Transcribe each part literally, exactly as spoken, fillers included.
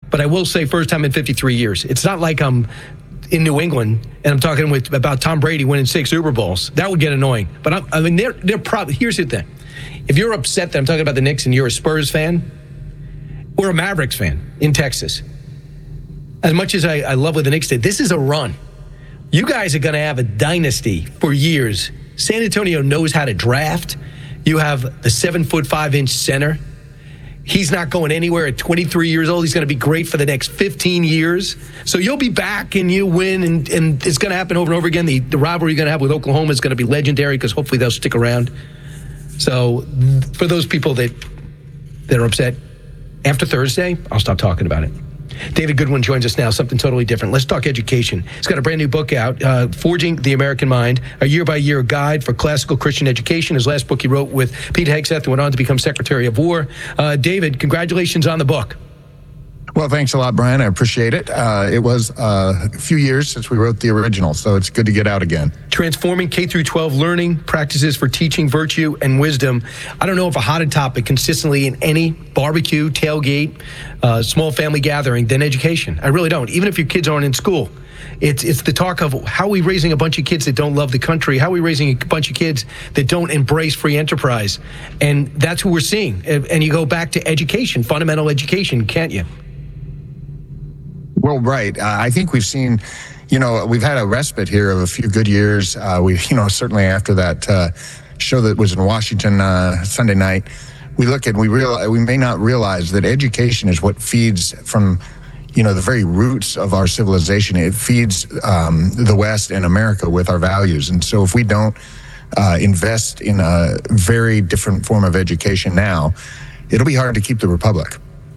But I will say first time in fifty-three years. It's not like I'm in New England and I'm talking with about Tom Brady winning six Super Bowls. That would get annoying. But I'm, I mean, they're, they're probably, here's the thing. If you're upset that I'm talking about the Knicks and you're a Spurs fan or a Mavericks fan in Texas, as much as I, I love what the Knicks did, this is a run. You guys are going to have a dynasty for years. San Antonio knows how to draft. You have the seven foot five inch center. He's not going anywhere at twenty-three years old. He's going to be great for the next fifteen years. So you'll be back and you win, and, and it's going to happen over and over again. The, the rivalry you're going to have with Oklahoma is going to be legendary because hopefully they'll stick around. So for those people that, that are upset, after Thursday, I'll stop talking about it. David Goodwin joins us now, something totally different. Let's talk education. He's got a brand new book out, uh, Forging the American Mind, a year-by-year guide for classical Christian education. His last book he wrote with Pete Hegseth, who went on to become Secretary of War. Uh, David, congratulations on the book. Well, thanks a lot, Brian. I appreciate it. Uh, it was uh, a few years since we wrote the original, so it's good to get out again. Transforming K through twelve learning practices for teaching virtue and wisdom. I don't know of a hotter topic consistently in any barbecue, tailgate, uh, small family gathering than education. I really don't. Even if your kids aren't in school, it's it's the talk of how are we raising a bunch of kids that don't love the country? How are we raising a bunch of kids that don't embrace free enterprise? And that's what we're seeing. And you go back to education, fundamental education, can't you? Well, right. Uh, I think we've seen, you know, we've had a respite here of a few good years. Uh, we, you know, certainly after that uh, show that was in Washington uh, Sunday night, we look and we realize, we may not realize that education is what feeds from, you know, the very roots of our civilization. It feeds um, the West and America with our values. And so if we don't uh, invest in a very different form of education now, it'll be hard to keep the republic.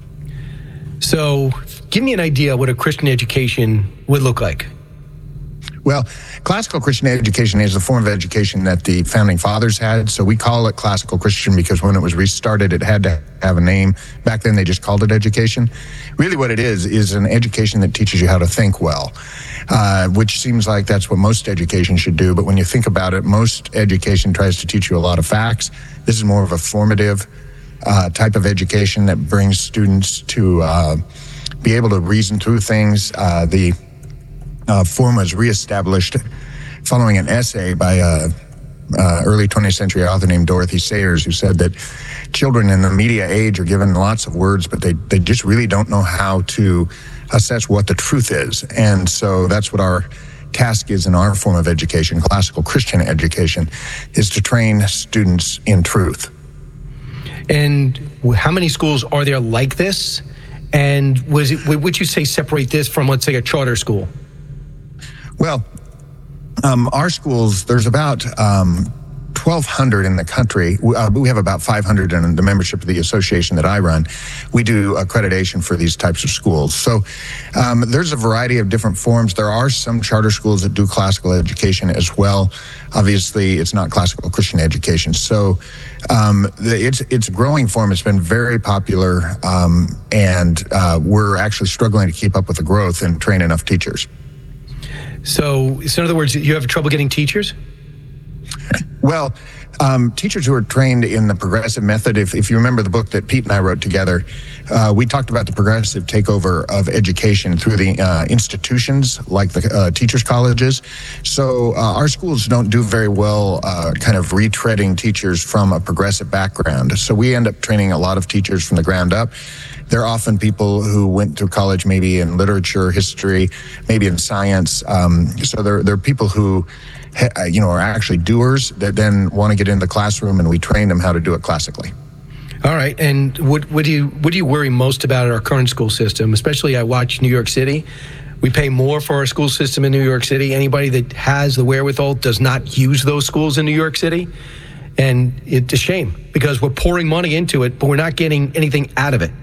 So give me an idea what a Christian education would look like. Well, classical Christian education is a form of education that the founding fathers had. So we call it classical Christian because when it was restarted, it had to have a name. Back then, they just called it education. Really what it is, is an education that teaches you how to think well, uh, which seems like that's what most education should do. But when you think about it, most education tries to teach you a lot of facts. This is more of a formative uh, type of education that brings students to uh, be able to reason through things. Uh, the Uh, form was reestablished following an essay by a uh, early twentieth century author named Dorothy Sayers, who said that children in the media age are given lots of words, but they, they just really don't know how to assess what the truth is. And so that's what our task is in our form of education, classical Christian education, is to train students in truth. And how many schools are there like this? And was it, would you say separate this from, let's say, a charter school? Well, um, our schools, there's about um, twelve hundred in the country. Uh, we have about five hundred in the membership of the association that I run. We do accreditation for these types of schools. So um, there's a variety of different forms. There are some charter schools that do classical education as well. Obviously, it's not classical Christian education. So um, the, it's, it's a growing form. It's been very popular, um, and uh, we're actually struggling to keep up with the growth and train enough teachers. So, so in other words, you have trouble getting teachers? Well, um, teachers who are trained in the progressive method, if, if you remember the book that Pete and I wrote together, uh, we talked about the progressive takeover of education through the uh, institutions like the uh, teachers' colleges. So uh, our schools don't do very well uh, kind of retreading teachers from a progressive background. So we end up training a lot of teachers from the ground up. They're often people who went through college maybe in literature, history, maybe in science. Um, so they're, they're people who, you know, are actually doers that then want to get into the classroom, and we train them how to do it classically. All right. And what, what do you what do you worry most about in our current school system? Especially, I watch New York City. We pay more for our school system in New York City. Anybody that has the wherewithal does not use those schools in New York City. And it's a shame because we're pouring money into it, but we're not getting anything out of it.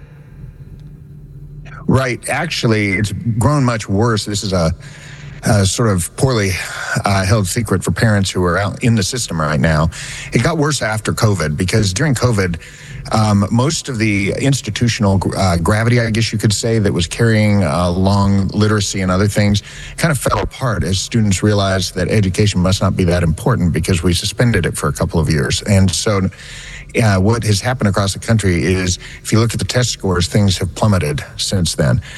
Right. Actually, it's grown much worse. This is a, a sort of poorly uh, held secret for parents who are out in the system right now. It got worse after COVID because during COVID, um, most of the institutional uh, gravity, I guess you could say, that was carrying uh, along literacy and other things kind of fell apart as students realized that education must not be that important because we suspended it for a couple of years. And so Uh, what has happened across the country is, if you look at the test scores, things have plummeted since then.